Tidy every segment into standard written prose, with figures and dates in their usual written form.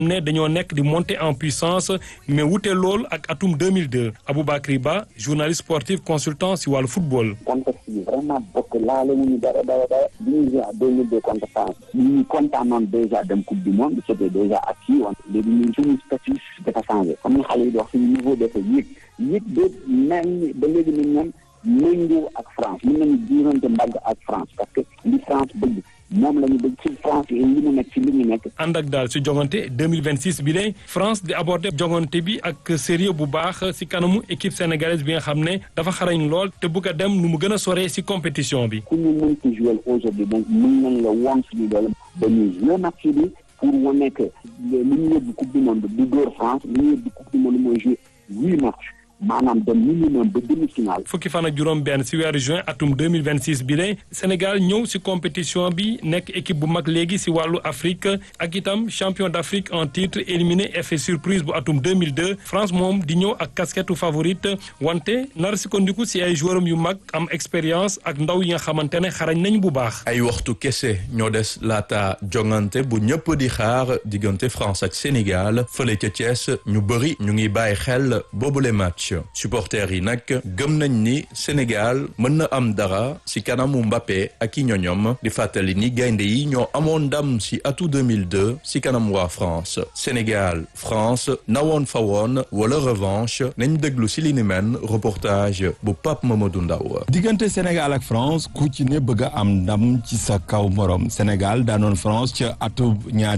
ne dañoo nekk di monter en puissance mais wute lool ak atum 2002 Aboubacry Ba journaliste sportif consultant si wàllu football. contexte bi vraiment bokk laale wu ñu dara bi ñuy joué en 2002 contre France ñu kontaanoon déjà dem coupe du monde c'était déjà acquis wante léegi ñun suñu statut dafa changé comme ni xale yi di wax suñu niveau dafa yéeg ba mel ni ba léegi ni ñoom méngoo ak France mën nañu diirante mbagg ak France parce que li France bëgg moom la ñu bëgg ci France yi li mu nekk ci li ñu nekk. ànd ak daal si jongante 2026 bi de France di aborder jongante bi ak sérieux bu baax si kanamu équipe sénégalaise bi nga xam ne dafa xarañ lool te bëgg a dem nu mu gën a soree si compétition bi. ku ñu mën ci jouer aujourd'hui donc mën nañ la woon suñu doole ba ñuy jouer match bi pour wane que li ñu yóbbu coupe du monde du dóor France li ñu yóbbu coupe du monde mooy jouer 8 matchs. maanaam dem minimum ba demi-finale. fukki fan ak juróom-benn si weeru juin atum 2026 bi de Sénégal ñëw si compétition bi nekk équipe bu mag léegi si wàllu Afrique ak itam champion d'Afrique en titre éliminé effet surprise bu atum 2002 France moom di ñëw ak casquette favorite wante nar si kondiku si ay joueuram yu mag am expérience ak ndaw yi nga xamante ne xarañ nañ bu baax. ay waxtu kese ñoo des laata jongante bu ñëpp di xaar diggante France ak Sénégal fële ca Thiès ñu bëri ñu ngi bàyyi xel boobule match. supporters yi nag gëm nañ ni Sénégal mën na am dara ci kanamu Mbappé ak i ñoñom di fàttali ni gaynde yi ñoo amoon ndam ci atu 2002 ci kanam waa France Sénégal France nawoon fa woon wala revanche nañ déglu ci li ni men reportage bu Pape Mamadou Ndaw. diggante Sénégal ak France ku ci ne bëgg a am ndam ci sa kaw morom Sénégal daanoon France ca atu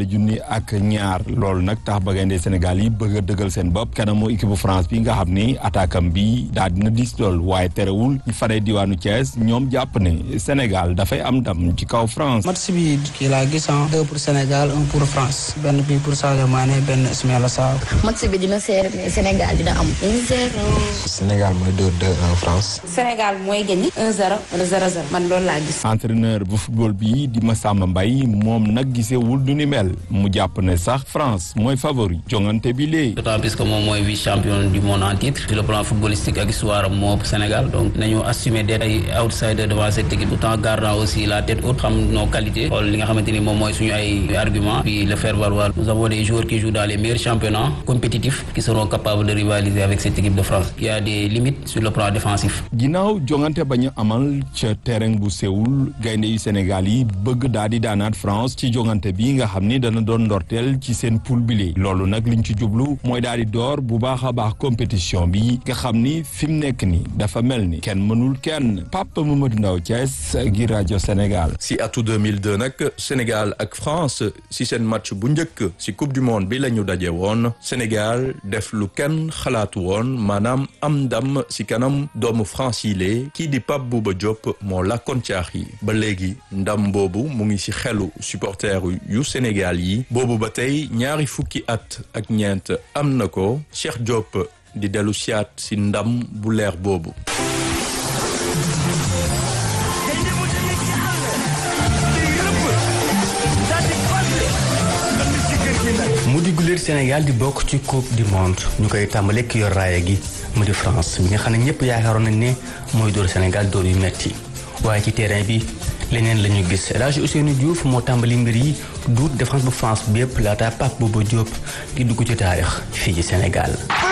2002 loolu nag tax ba gaynde Sénégal yi bëgg a dëggal seen bopp kanamu équipe France bi nga xam ni attaquam bi daal dina diis lool waaye terewul ñu faree diwaanu Thiès ñoom jàpp ne Sénégal dafay am ndam ci kaw France. match bi kii laa gis 2 pour Sénégal 1 pour France benn bi pour Sadio Mané benn Ismaïla Sarr. match bi dina seer mais Sénégal dina am 1-0. Sénégal mooy 2-1 France. Sénégal mooy gagné 1-0 wala 0-0 man loolu laa gis. entraîneur bu football bi di Massamba Mbaye moom nag gisewul du ni mel mu jàpp ne sax France mooy favori jongante bi léegi. d'autant plus que moom mooy vice champion du monde en titre. sur le plan footballistique ak histoire am moo Sénégal donc nañu assumer d'être ay outsider devant cette équipe tout en gardant aussi la tête haute xam nos qualités xool li nga xamante ni moom mooy suñu ay argument puis le faire valoir nous avons des joueurs qui jouent dans les meilleurs championnats compétitifs qui seront capables de rivaliser avec cette équipe de France il y a des limites sur le plan défensif. ginnaaw jongante bañu amal ca terrain bu Séoul gaynde yu Sénégal yi bëgg daal di daanaat France ci jongante bi nga xam ni dana doon ndorteel ci seen poule bi loolu nag liñ ci jublu mooy daal di door bu baax a baax compétition bi nga xam ni fi mu nekk ni dafa mel ni kenn mënul kenn Papa Mamadou Ndaw Thiès gi rajo Sénégal. si atu 2002 nag Sénégal ak France si seen match bu njëkk si coupe du monde bi la ñu daje woon Sénégal def lu kenn xalaatu woon maanaam am ndam si kanam doomu France yi lee kii di Pape Bouba Diop moo lakkoon caax yi ba léegi ndam boobu mu ngi si xelu supporter yu Sénégal yi boobu ba tey ñaari fukki at ak ñeent am na ko Cheikh Diop di dellu siyaat si ndam bu leer boobu. mu di guléet Sénégal di bokk ci coupe du monde ñu koy tàmbale ki yor raaya gi mu di France mi nga xam ne ñëpp yaakaaroon nañ ne mooy dóor Sénégal dóor yu metti waaye ci terrain bi leneen la ñu gis El Hadji Ousseynou Diouf moo tàmbali mbir yi duut défense bu France bi yëpp laata Pape Bouba Diop di dugg ci taarix fii ci Sénégal.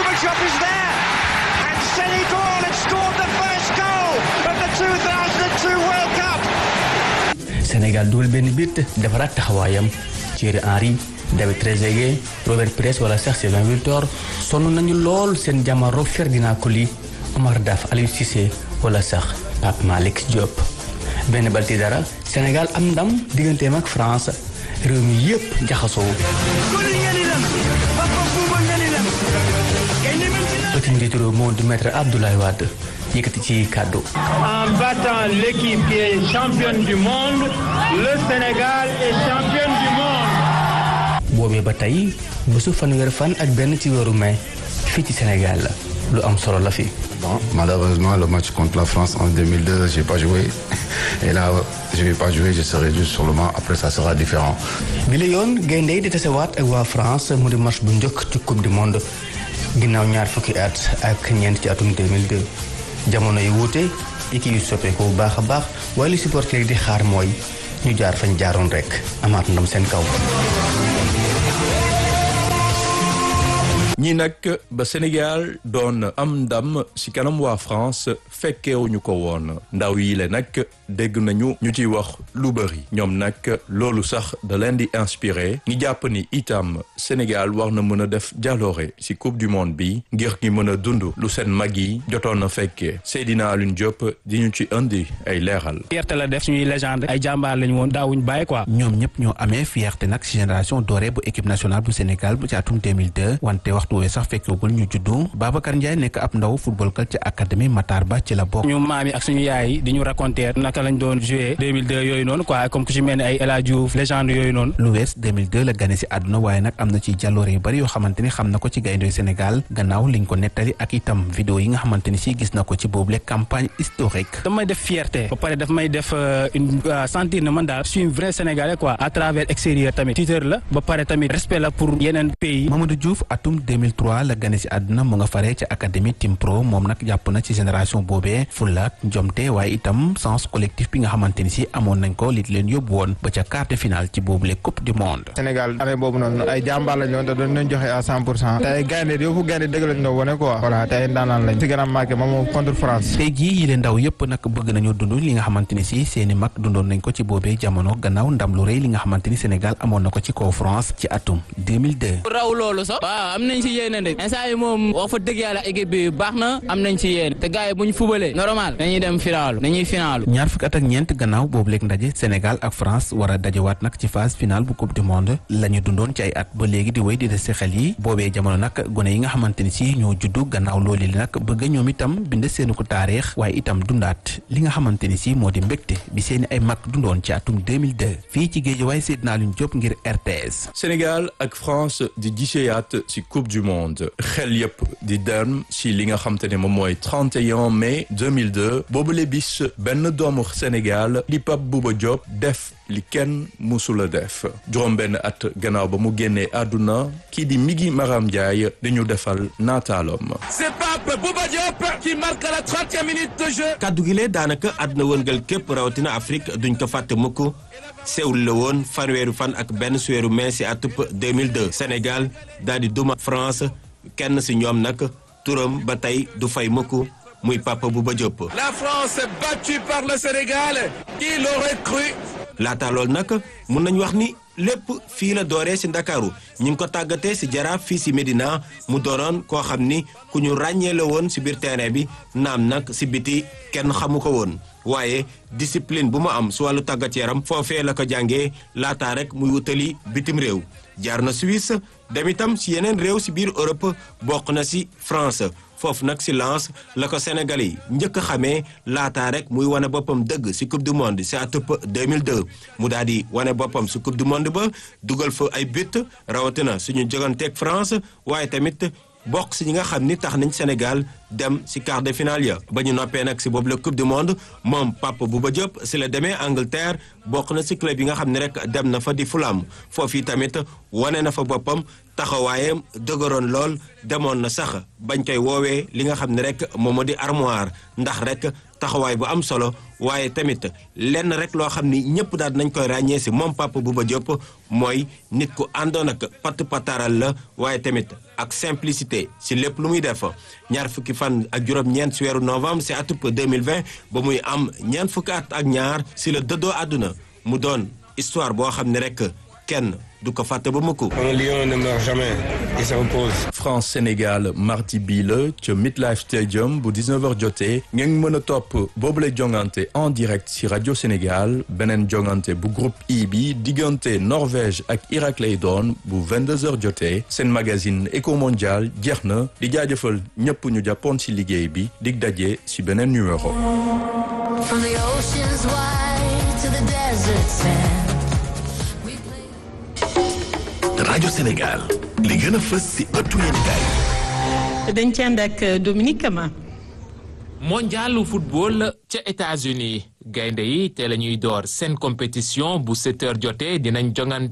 Sénégal dugal benn bit defaraat taxawaayam Thierry Henry David Trezeguet Robert Pires wala sax Sylvain Victor sonn nañu lool seen jàmmaroo Ferdinand Coly Omar Daf Aliou Cissé wala sax Pape Malick Diop. benn bal ci dara Sénégal am ndam digganteem ak France réew mi yëpp jaxasoo. petit njiitu réew moo di maître Abdoulaye Wade yëkkati ci kàddu. En battant l'équipe qui est championne du monde, le Sénégal est championne du monde. boobee ba tey bésu fanweeri fan ak benn ci weeru mai fii ci Sénégal lu am solo la fi. Bon, malheureusement, le match contre la France en 2002, j'ai pas joué. Et là, je vais pas jouer, je serai juste sur le banc. Après, ça sera différent. bi la yoon gaynde yi di tasewaat ak waa France mu di match bu njëkk ci coupe du monde ginnaaw ñaar fukki at ak ñeent ci atum 2002 jamono yu wuute équipe yu soppeeku bu baax a baax waaye li supporter yi di xaar mooy ñu jaar fañ jaaroon rek amaat ndam seen kaw. ñi nag ba Sénégal doon am ndam ci kanam waa France fekkeewuñu ko woon ndaw yi le nag dégg nañu ñu ciy wax lu bëri ñoom nag loolu sax da leen di inspiré ñi jàpp ni itam Sénégal war na mën a def jaloore ci coupe du monde bi ngir ñi mën a dund lu seen mag yi jotoon na fekkee Seydina Alioune Diop di ñu ci indi ay leeral. fierté la def suñuy légende ay jàmbaar lañu woon daawuñ bàyyi quoi. ñoom ñëpp ñoo amee fierté nag ci génération dorée bu équipe nationale bu Sénégal bu ci atum 2002 wante waxtu wee sax fekkewul ñu juddu Babacar Ndiaye nekk ab ndaw football kat ci académie Matar Ba ci la bokk. ñu maam yi ak suñu yaay yi di ñu raconter naka lañ doon jouer 2002 yooyu noonu quoi comme ku ci mel ni ay El Hadj Diouf légende yooyu noonu. lu wees 2002 la gane ci àdduna waaye nag am na ci jàlloore yu bari yoo xamante ni xam na ko ci gayndoy Sénégal gannaaw liñ ko nettali ak itam vidéo yi nga xamante ni si gis na ko ci boobule campagne historique. daf may def fierté ba pare daf may def sentir na man daal je suis un vrai Sénégalais quoi à travers extérieur tamit titeur la ba pare tamit respect la pour yeneen pays. Mamadou Diouf atum 2003 la gane ci àdduna mu nga faree ci académie Team Pro moom nag jàpp na ci génération boobee fulla njomte waaye itam sens collectif bi nga xamante ni si amoon nañ ko li leen yóbbu woon ba ca quart de finale ci boobule coupe du monde. Sénégal année boobu noonu ay jàmbaar lañ woon te doon nañ joxe à 100%. te ay gaynde yëpp gaynde dëgg lañ doon wone quoi. voilà te ay ndaanaan lañ. ci gën a marqué moom contre France. tey jii yi leen ndaw yëpp nag bëgg nañoo dund li nga xamante ni si seeni mag dundoon nañ ko ci boobee jamono gannaaw ndam lu rëy li nga xamante ni Sénégal amoon na ko ci kaw France ci atum 2002. raw loolu sax waaw am nañ si yéene de instant yi moom wax fa dëgg yàlla équipe bi baax na am nañ si yéene te gars yi bu ñu fubalee normal dañuy dem finaalu ñaar fukki at ak ñeent gannaaw boobu léegi ndaje Sénégal ak France war a dajewaat nag ci phase finale bu coupe du monde la ñu dundoon ci ay at ba léegi di wéy di des ci xel yi boobee jamono nag gone yi nga xamante ni si ñoo juddu gannaaw loolu li nag bëgg ñoom itam bind seenu ko taarix waaye itam dundaat li nga xamante ni si moo di mbégte bi seeni ay mag dundoon ci atum 2002 fii ci Guédiawaye Seydina Alioune Diop ngir RTS. Sénégal ak France di giseyaat ci coupe du monde xel yëpp di dem ci li nga xamante ne moom mooy 31 mai 2002 boobule bis benn doomu Sénégal di Pape Bouba Diop def li kenn musula def juróom benn at gannaaw ba mu génnee àdduna kii di Migui Maram Ndiaye dañu defal naataalom. C'est Pape Bouba Diop qui marque la 30e minute de jeu. kaddu gi lee daanaka àdduna wëngal képp rawatina Afrique duñ ko fàtte mukk Séoul la woon fanweeru fan ak benn si weeru mai si atub 2002 Sénégal daal di duma France kenn si ñoom nag turam ba tey du fay mukk muy Pape Bouba Diop. La France est battue par le Sénégal. Qui l'aurait cru? laata loolu nag mun nañu wax ni lépp fii la dooree si Ndakaaru ñu ngi ko tàggatee si Jaraaf fii si Médina mu doonoon koo xam ni ku ñu ràññee la woon si biir terrain bi naam nag si biti kenn xamu ko woon waaye discipline bu mu am si wàllu tàggat yaram foofee la ko jàngee laataa rek muy wutali bitim réew jaar na Suisse dem itam si yeneen réew si biir Europe bokk na si France foofu nag si Lens la ko Sénégal yi njëkk a xamee laataa rek muy wane boppam dëgg si coupe du monde si atub 2002 mu daal di wane boppam si coupe du monde ba dugal fa ay but rawatina suñu joganteeg France waaye tamit bokk si ñi nga xam ni tax nañ Sénégal dem si quart de finale ya ba ñu noppee nag si boobu la coupe du monde moom Pape Bouba Diop si la demee Angleterre bokk na si club yi nga xam ne rek dem na fa di Fulham foofu tamit wane na fa boppam taxawaayam dëgëroon lool demoon na sax bañ koy woowee li nga xam ne rek moom moo di armoire ndax rek taxawaay bu am solo waaye tamit lenn rek loo xam ni ñëpp daal nañ koy ràññee si moom Pape Bouba Diop mooy nit ku àndoon ak patt pataral la waaye tamit ak simplicité si lépp lu muy def ñaar fukki fan ak juróom-ñeent si weeru novembre si atub 2020 ba muy am ñeent fukki at ak ñaar si la dëddoo àdduna mu doon histoire boo xam ne rek kenn du ko fàtte ba mukk. Un lion ne meurt jamais, il se repose. France Sénégal mardi bii la ca MetLife Stadium bu 19h jotee ngeen mën a topp boobule jongante en direct ci rajo Sénégal beneen jongante bu groupe I bi diggante Norvège ak Irak lay doon bu 22h jotee seen magazine Eco Mondial jeex na di jaajëfal ñëpp ñu jàppoon ci liggéey bi dig daje ci beneen numéro. From the ocean's wide to the desert sand. rajo Sénégal li gën a fës ci ëttu yéenekaay. dañ ci ànd ak Dominique Kama. mondialu football ca États-Unis gaynde yi te la ñuy door seen compétition bu 7h jotee dinañ jongante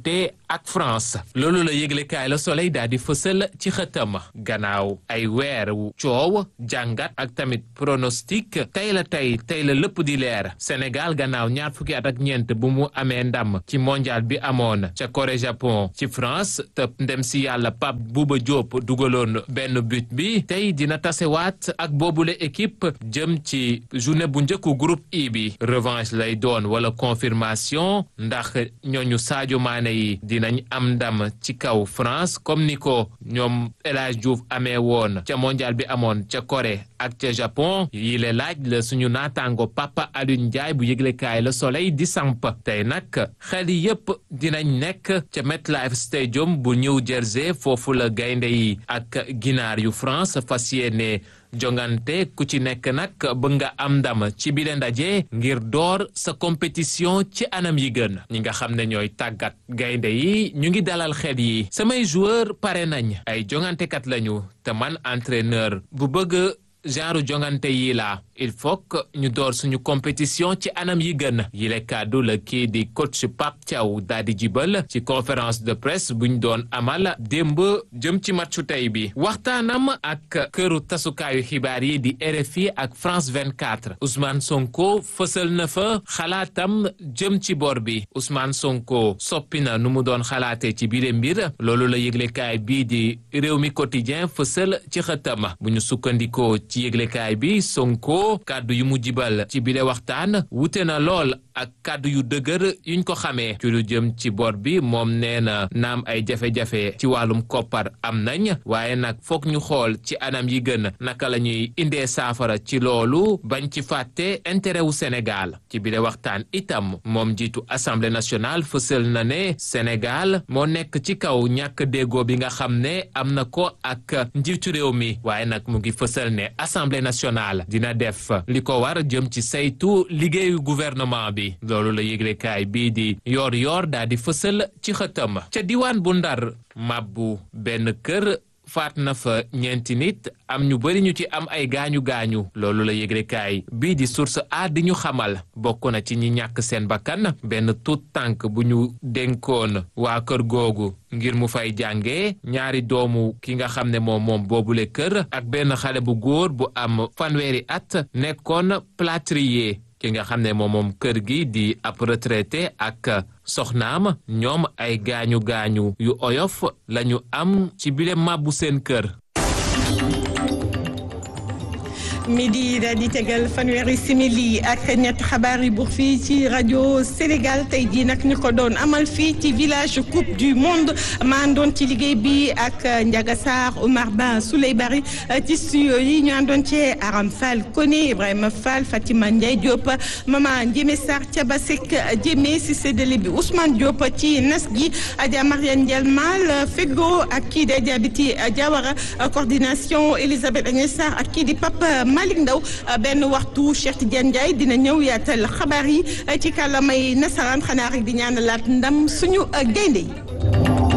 ak France loolu la yëglekaay Le Soleil daal di fësal ci xëtam gannaaw ay weer coow jàngat ak tamit pronostic tey la lépp di leer Sénégal gannaaw ñaar fukki at ak ñeent bu mu amee ndam ci mondial bi amoon ca Corée Japon ci France te ndem si yàlla Pape Bouba Diop dugaloon benn but bi tey dina tasewaat ak boobule équipe jëm ci journée bu njëkku groupe I bi revanche lay doon wala confirmation ndax ñooñu Sadio Mané yi dinañ am ndam ci kaw France comme ni ko ñoom El Hadj Diouf amee woon ca mondial bi amoon ca Corée ak ca Japon yi le laaj la suñu naataango Papa Alioune Ndiaye bu yëglekaay Le Soleil di samp tey nag xel yépp dinañ nekk ca MetLife Stadium bu New Jersey foofu la gaynde yi ak ginaar yu France fas yéene jongante ku ci nekk nag bëgg nga am ndam ci bile ndaje ngir door sa compétition ci anam yi gën ñi nga xam ne ñooy tàggat gaynde yi ñu ngi dalal xel yi samay joueur pare nañ ay jongantekat lañu te man entraîneur bu bëgg genre jongante yi la il faut que ñu door suñu compétition ci anam yi gën yile kàddu la kii di coach Pape Thiaw daal di jibal ci conférence de presse buñ doon amal démb jëm ci matchu tey bi waxtaanam ak këru tasukaayu xibaar yi di RFI ak France 24 Ousmane Sonko fësal na fa xalaatam jëm ci bor bi Ousmane Sonko soppi na nu mu doon xalaatee ci biir mbir loolu la yëglekaay bii di Rewmi Quotidien fësal ci xëtam bu ñu sukkandikoo ci yëglekaay bi Sonko kàddu yu mu jibal ci bile waxtaan wute na lool ak kàddu yu dëgër yuñ ko xamee ci lu jëm ci bor bi moom nee na naam ay jafe-jafe ci wàllum koppar am nañ waaye nag foog ñu xool ci anam yi gën naka la ñuy indee saafara ci loolu bañ ci fàtte intérêt wu Sénégal ci bile waxtaan itam moom jiitu Assemblée nationale fësal na ne Sénégal moo nekk ci kaw ñàkk déggoo bi nga xam ne am na ko ak njiitu réew mi waaye nag mu ngi fësal ne Assemblée nationale dina def li ko war jëm ci saytu liggéeyu gouvernement bi loolu la yëglekaay bii di yor daal di fësal ci xëtam ca diwaan bu Ndar mabbu benn kër faat na fa ñeenti nit am ñu bari ñu ci am ay gaañu-gaañu loolu la yëglekaay bii di Source A di ñu xamal bokk na ci ñi ñàkk seen bakkan benn tuut tànk bu ñu dénkoon waa kër googu ngir mu fay jàngee ñaari doomu ki nga xam ne moom boobule kër ak benn xale bu góor bu am fanweeri at nekkoon plâtrier ki nga xam ne moom kër gi di ab retraité ak soxnaam ñoom ay gaañu-gaañu yu oyof lañu am ci bile màbbu seen kër. midi daal di tegal fanweeri simili ak ñett xabaar yi buur fii ci rajo Sénégal tey jii nag ñu ko doon amal fii ci village coupe du monde maa àndoon ci liggéey bi ak Ndiaga Sarr Omar Ba Souley Bari ci studio yi ñu àndoon ci Aram Fall Koné Ibrahima Fall Fatima Ndiaye Diop Mama Ndiémé Sarr Thiaba Seck Diémé si séddale bi Ousmane Diop ci nas gi Adja Mariane Ndial Mal Fego ak kii di Adja Biti Diawara coordination Elisabeth Agnès Sarr ak kii di Papa Malick Ndaw benn waxtu Cheikh Tidiane Ndiaye dina ñëw yaatal xabaar yi ci kàllaamay nasaraan xanaa rek di ñaanalaat ndam suñu gaynde yi